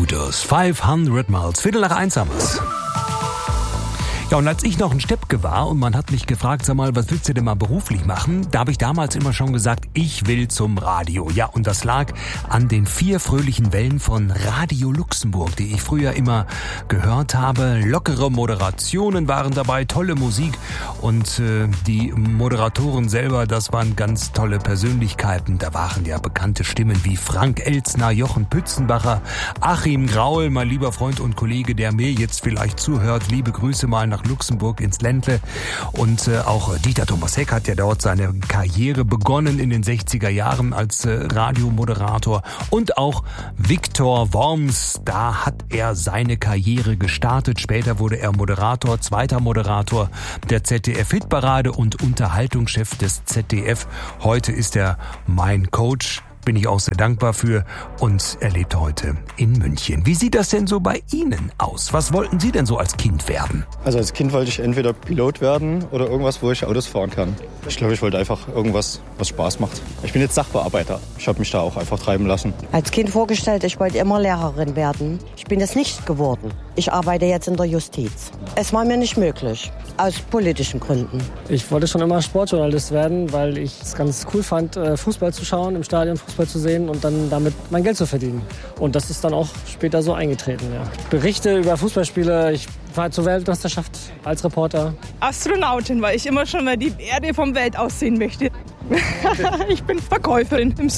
Hooters 500 Miles. 1:15 haben wir's. Ja, und als ich noch ein Steppke war und man hat mich gefragt, sag mal, was willst du denn mal beruflich machen? Da habe ich damals immer schon gesagt, ich will zum Radio. Ja, und das lag an den 4 fröhlichen Wellen von Radio Luxemburg, die ich früher immer gehört habe. Lockere Moderationen waren dabei, tolle Musik und die Moderatoren selber, das waren ganz tolle Persönlichkeiten. Da waren ja bekannte Stimmen wie Frank Elstner, Jochen Pützenbacher, Achim Graul, mein lieber Freund und Kollege, der mir jetzt vielleicht zuhört. Liebe Grüße mal nach Luxemburg ins Ländle. Und auch Dieter Thomas Heck hat ja dort seine Karriere begonnen in den 60er Jahren als Radiomoderator. Und auch Viktor Worms, da hat er seine Karriere gestartet. Später wurde er Moderator, zweiter Moderator der ZDF-Hitparade und Unterhaltungschef des ZDF. Heute ist er mein Coach. Bin ich auch sehr dankbar für und er lebt heute in München. Wie sieht das denn so bei Ihnen aus? Was wollten Sie denn so als Kind werden? Also als Kind wollte ich entweder Pilot werden oder irgendwas, wo ich Autos fahren kann. Ich glaube, ich wollte einfach irgendwas, was Spaß macht. Ich bin jetzt Sachbearbeiter. Ich habe mich da auch einfach treiben lassen. Als Kind vorgestellt, ich wollte immer Lehrerin werden. Ich bin es nicht geworden. Ich arbeite jetzt in der Justiz. Es war mir nicht möglich, aus politischen Gründen. Ich wollte schon immer Sportjournalist werden, weil ich es ganz cool fand, Fußball zu schauen, im Stadion Fußball zu sehen und dann damit mein Geld zu verdienen. Und das ist dann auch später so eingetreten. Ja. Ich berichte über Fußballspiele, ich fahre zur Weltmeisterschaft als Reporter. Astronautin, weil ich immer schon mal die Erde vom Welt aus sehen möchte. Ich bin Verkäuferin im